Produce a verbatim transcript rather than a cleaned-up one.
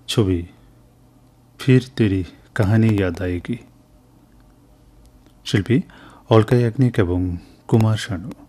ছবি ফির তেরি কাহানি ইয়াদ আয়েগি। শিল্পী অলকা ইয়াগনিক এবং কুমার শানু।